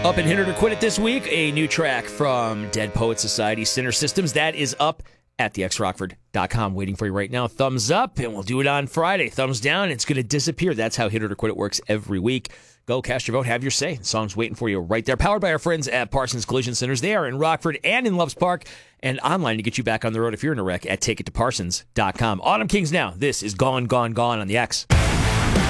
Up and Hit It or Quit It this week, a new track from Dead Poet Society, Sinner Systems. That is up at thexrockford.com, waiting for you right now. Thumbs up, and we'll do it on Friday. Thumbs down, it's going to disappear. That's how Hit It or Quit It works every week. Go cast your vote, have your say. The song's waiting for you right there. Powered by our friends at Parsons Collision Centers. They are in Rockford and in Loves Park, and online to get you back on the road if you're in a wreck at takeittoparsons.com. Autumn Kings now. This is Gone, Gone, Gone on the X.